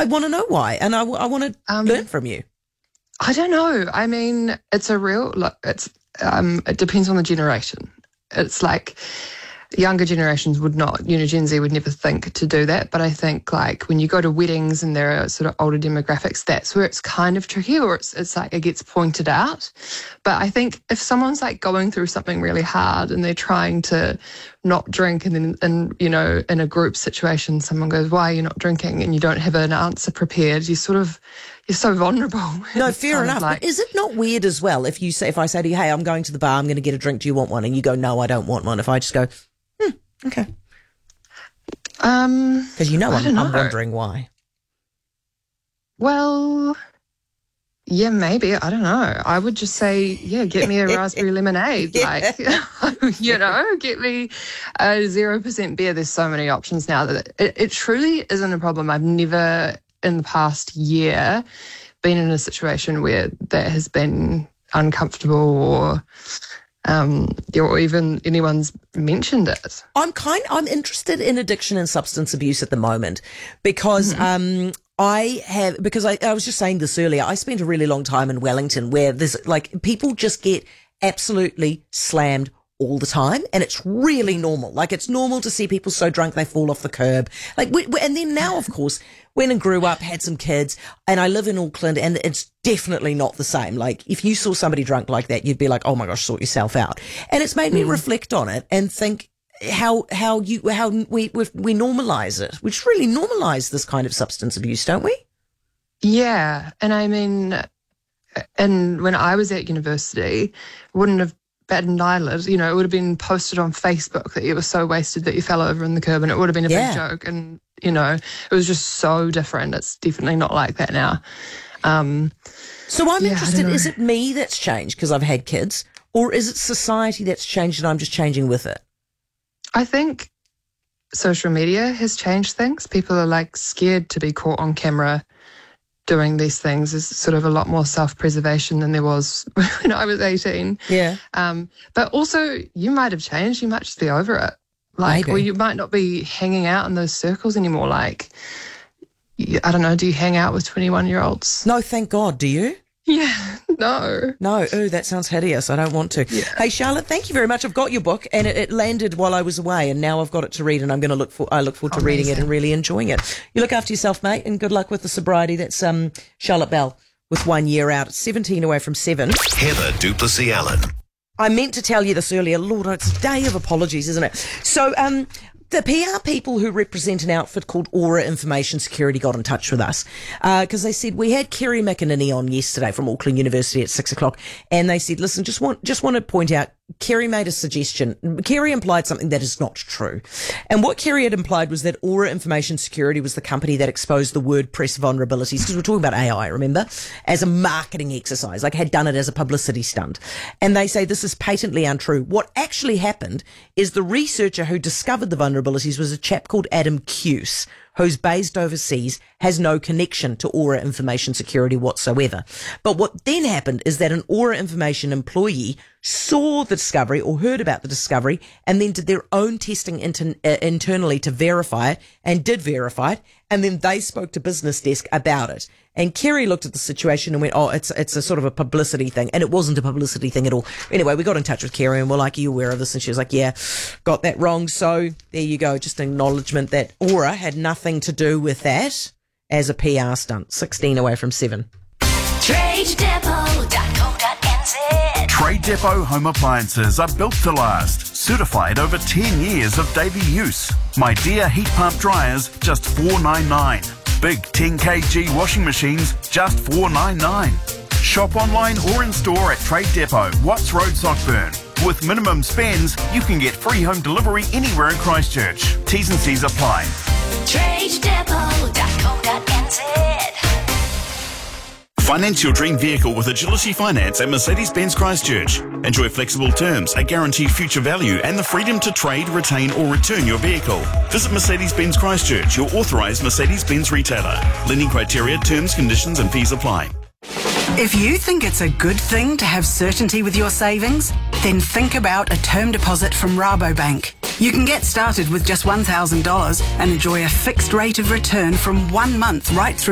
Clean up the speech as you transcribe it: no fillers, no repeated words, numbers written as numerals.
I want to know why, and I want to learn from you. I don't know. I mean, it's a real, look, it depends on the generation. It's like younger generations would not, Gen Z would never think to do that. But I think like when you go to weddings and there are sort of older demographics, that's where it's kind of tricky, or it's like it gets pointed out. But I think if someone's like going through something really hard and they're trying to not drink, and then, in a group situation, someone goes, "Why are you not drinking?" and you don't have an answer prepared, you're so vulnerable. No, fair enough. But is it not weird as well if I say to you, "Hey, I'm going to the bar, I'm going to get a drink, do you want one?" and you go, "No, I don't want one." If I just go, okay. Because I'm wondering why. Well, yeah, maybe. I don't know. I would just say, yeah, get me a raspberry lemonade. Like, get me a 0% beer. There's so many options now that it truly isn't a problem. I've never in the past year been in a situation where that has been uncomfortable or even anyone's mentioned it. I'm interested in addiction and substance abuse at the moment because I was just saying this earlier. I spent a really long time in Wellington where there's like people just get absolutely slammed all the time, and it's really normal. Like it's normal to see people so drunk they fall off the curb. Like, and then now, of course, went and grew up, had some kids, and I live in Auckland, and it's definitely not the same. Like if you saw somebody drunk like that, you'd be like, "Oh my gosh, sort yourself out." And it's made me reflect on it and think how we normalize it. We should really normalize this kind of substance abuse, don't we? Yeah, and I mean, and when I was at university, wouldn't have batted an eyelid. It would have been posted on Facebook that you were so wasted that you fell over in the curb, and it would have been a big joke. And it was just so different. It's definitely not like that now. So I'm interested, is it me that's changed because I've had kids, or is it society that's changed and I'm just changing with it? I think social media has changed things. People are like scared to be caught on camera doing these things. There's sort of a lot more self-preservation than there was when I was 18. Yeah. But also you might have changed. You might just be over it. Like, or you might not be hanging out in those circles anymore. Like, I don't know, do you hang out with 21-year-olds? No, thank God. Do you? Yeah, no. No, that sounds hideous. I don't want to. Yeah. Hey, Charlotte, thank you very much. I've got your book, and it landed while I was away, and now I've got it to read, and I look forward to reading it and really enjoying it. You look after yourself, mate, and good luck with the sobriety. That's Charlotte Bell with 1 year out. It's 17 away from 7. Heather Duplessis Allen. I meant to tell you this earlier. Lord, it's a day of apologies, isn't it? So, the PR people who represent an outfit called Aura Information Security got in touch with us because they said we had Kerry McEnany on yesterday from Auckland University at 6:00, and they said, "Listen, just want to point out, Kerry made a suggestion. Kerry implied something that is not true, and what Kerry had implied was that Aura Information Security was the company that exposed the WordPress vulnerabilities, because we're talking about AI, remember, as a marketing exercise, like had done it as a publicity stunt. And they say this is patently untrue. What actually happened is the researcher who discovered the vulnerabilities was a chap called Adam Cuse, who's based overseas, has no connection to Aura Information Security whatsoever. But what then happened is that an Aura Information employee saw the discovery or heard about the discovery and then did their own testing internally to verify it, and did verify it, and then they spoke to Business Desk about it. And Kerry looked at the situation and went, "Oh, it's a sort of a publicity thing." And it wasn't a publicity thing at all. Anyway, we got in touch with Kerry and we're like, "Are you aware of this?" And she was like, "Yeah, got that wrong." So there you go. Just an acknowledgement that Aura had nothing to do with that as a PR stunt. 16 away from 7. TradeDepot.co.nz. Trade Depot home appliances are built to last. Certified over 10 years of daily use. My Dear heat pump dryers, just $4.99. Big 10 kg washing machines, just $4.99. Shop online or in store at Trade Depot, Watts Road, Sockburn. With minimum spends, you can get free home delivery anywhere in Christchurch. T's and C's apply. TradeDepot.co.nz. Finance your dream vehicle with Agility Finance at Mercedes-Benz Christchurch. Enjoy flexible terms, a guaranteed future value, and the freedom to trade, retain, or return your vehicle. Visit Mercedes-Benz Christchurch, your authorised Mercedes-Benz retailer. Lending criteria, terms, conditions, and fees apply. If you think it's a good thing to have certainty with your savings, then think about a term deposit from Rabobank. You can get started with just $1,000 and enjoy a fixed rate of return from 1 month right through